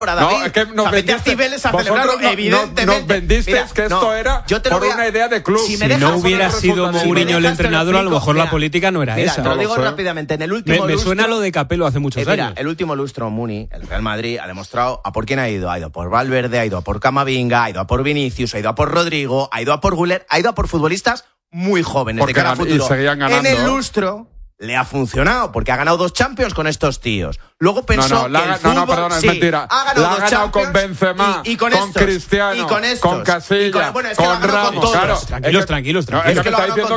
No, es que nos vendiste, evidentemente. Nos vendiste que esto era por una idea de club. Si no hubiera sido Mourinho el entrenador, a lo mejor la política no era esa. Te lo digo rápidamente. En el último me suena lo de Capello hace muchos años. El último lustro, Muni, el Real Madrid, ha demostrado a por quién ha ido. Ha ido por Valverde, ha ido a por Camavinga, ha ido a por Vinicius, ha ido a por Rodrigo, ha ido a por Güler, ha ido a por futbolistas muy jóvenes de cara a futuro. En el lustro le ha funcionado, porque ha ganado 2 Champions con estos tíos. Luego pensó que el fútbol, perdona, es mentira. Ha ganado la ha ganado con Benzema, y con Cristiano, con Casillas, con Ramos. Claro, tranquilos. No, es que me está diciendo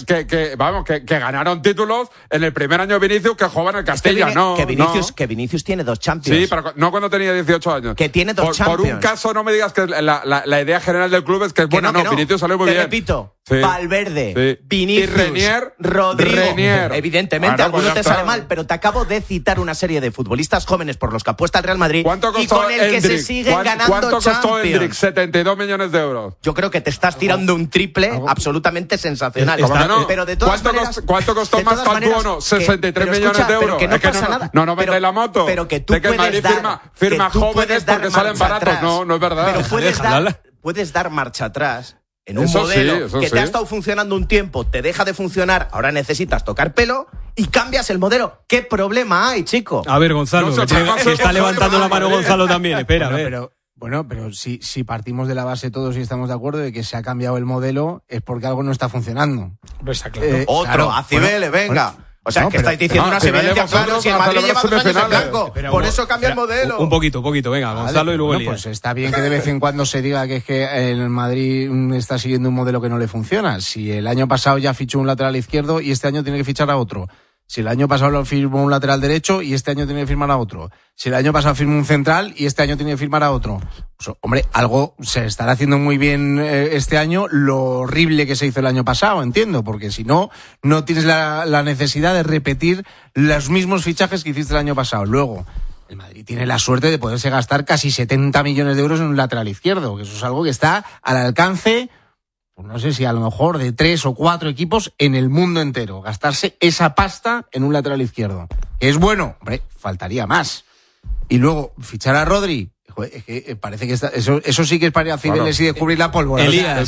que ganaron títulos en el primer año de Vinicius que jugaban en el Castilla. Que Vinicius tiene 2 Champions. Sí, pero no cuando tenía 18 años. Que tiene 2 Champions. Por un caso no me digas que la idea general del club es que es buena. No, Vinicius salió muy bien. Repito, Valverde, Vinicius, y Rodrigo. Renier. Evidentemente, alguno te sale mal, pero te acabo de citar una serie de futbolistas jóvenes por los que apuesta el Real Madrid y con el que se siguen ganando Champions. ¿Cuánto costó Endrick? 72 millones de euros. Yo creo que te estás tirando un triple absolutamente sensacional. Pero de todas maneras, ¿cuánto costó más Faltuono? 63 millones de euros. Que no pasa nada. No vendáis la moto. Pero que tú puedes dar, firma jóvenes porque salen baratos. No es verdad. Pero puedes dar marcha atrás en un modelo que te ha estado funcionando un tiempo, te deja de funcionar, ahora necesitas tocar pelo y cambias el modelo. ¿Qué problema hay, chico? A ver, Gonzalo, que está levantando la mano Gonzalo también. Espera, a ver. Pero si partimos de la base todos y estamos de acuerdo de que se ha cambiado el modelo, es porque algo no está funcionando. Pues está claro. A Cibeles, venga. O sea, que estáis diciendo unas evidencias claras. Si el Madrid lleva 2 años en blanco, por eso cambia el modelo. Un poquito, venga, Gonzalo y luego Elías. Pues está bien que de vez en cuando se diga que es que el Madrid está siguiendo un modelo que no le funciona. Si el año pasado ya fichó un lateral izquierdo y este año tiene que fichar a otro. Si el año pasado lo firmó un lateral derecho y este año tiene que firmar a otro. Si el año pasado firmó un central y este año tiene que firmar a otro. Pues, hombre, algo se estará haciendo muy bien este año, lo horrible que se hizo el año pasado, entiendo, porque si no tienes la necesidad de repetir los mismos fichajes que hiciste el año pasado. Luego, el Madrid tiene la suerte de poderse gastar casi 70 millones de euros en un lateral izquierdo, que eso es algo que está al alcance, pues no sé si a lo mejor de 3 o 4 equipos en el mundo entero. Gastarse esa pasta en un lateral izquierdo. ¿Es bueno? Hombre, faltaría más. Y luego, fichar a Rodri. Es que parece que eso sí que es para ir a Cibeles y descubrir la pólvora. Elías,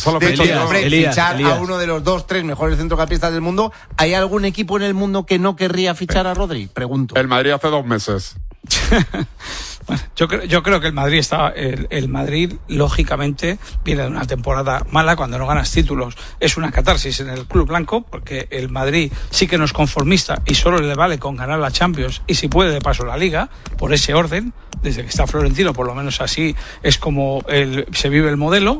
fichar a uno de los 2-3 mejores centrocampistas del mundo. ¿Hay algún equipo en el mundo que no querría fichar a Rodri? Pregunto. El Madrid hace 2 meses. Bueno, yo creo que el Madrid lógicamente viene de una temporada mala cuando no ganas títulos. Es una catarsis en el club blanco porque el Madrid sí que no es conformista y solo le vale con ganar la Champions y si puede de paso la Liga, por ese orden, desde que está Florentino, por lo menos así es como se vive el modelo.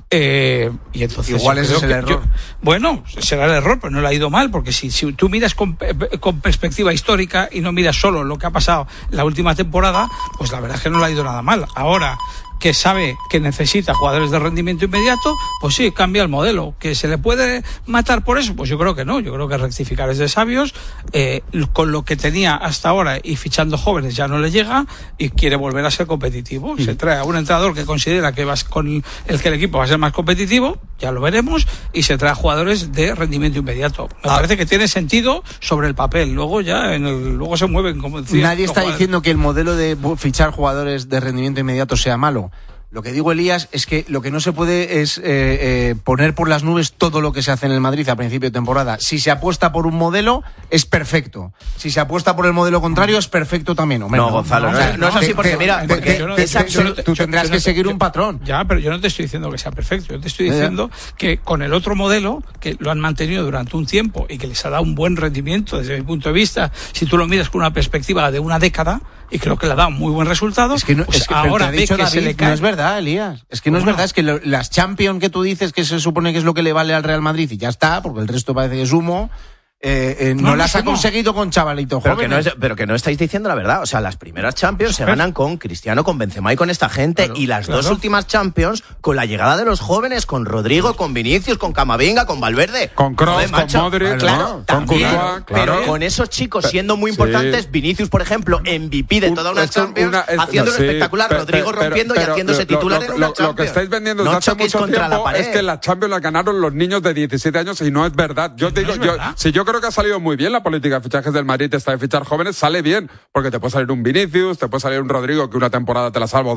Y entonces igual ese es el error. Bueno, será el error, pero no le ha ido mal, porque si tú miras con perspectiva histórica y no miras solo lo que ha pasado la última temporada, pues la verdad es que no le ha ido nada mal. Ahora que sabe que necesita jugadores de rendimiento inmediato, pues sí, cambia el modelo. ¿Que se le puede matar por eso? Pues yo creo que no. Yo creo que rectificar es de sabios. Con lo que tenía hasta ahora y fichando jóvenes ya no le llega y quiere volver a ser competitivo. Se trae a un entrenador que considera que con el que el equipo va a ser más competitivo, ya lo veremos, y se trae a jugadores de rendimiento inmediato. Me parece que tiene sentido sobre el papel. Luego ya luego se mueven, como decía. Nadie está diciendo que el modelo de fichar jugadores de rendimiento inmediato sea malo. Lo que digo, Elías, es que lo que no se puede es poner por las nubes todo lo que se hace en el Madrid a principio de temporada. Si se apuesta por un modelo, es perfecto. Si se apuesta por el modelo contrario, es perfecto también. Hombre, no, Gonzalo, no es así porque, mira, tú tendrás que seguir un patrón. Ya, pero yo no te estoy diciendo que sea perfecto. Yo te estoy diciendo que con el otro modelo, que lo han mantenido durante un tiempo y que les ha dado un buen rendimiento desde mi punto de vista, si tú lo miras con una perspectiva de una década, y creo que le ha dado muy buen resultado. Es que, ahora ve que se le cae. No es verdad, Elías. Es que no es verdad. Es que las Champions que tú dices que se supone que es lo que le vale al Real Madrid y ya está, porque el resto parece que es humo. No las ha conseguido con chavalitos jóvenes. Pero que no estáis diciendo la verdad. O sea, las primeras Champions se ganan con Cristiano, con Benzema y con esta gente. Claro, y las dos últimas Champions con la llegada de los jóvenes, con Rodrigo, con Vinicius, con Camavinga, con Valverde. Con Kroos, con Modric, claro, también, con Courtois, pero con esos chicos siendo muy importantes. Vinicius, por ejemplo, MVP de toda una Champions, haciéndolo espectacular. Rodrigo rompiendo y haciéndose titular en una Champions. Lo que estáis vendiendo desde hace mucho tiempo es que las Champions las ganaron los niños de 17 años y no es verdad. Yo te digo, si yo creo que ha salido muy bien la política de fichajes del Madrid, esta de fichar jóvenes, sale bien, porque te puede salir un Vinicius, te puede salir un Rodrigo que una temporada te la salva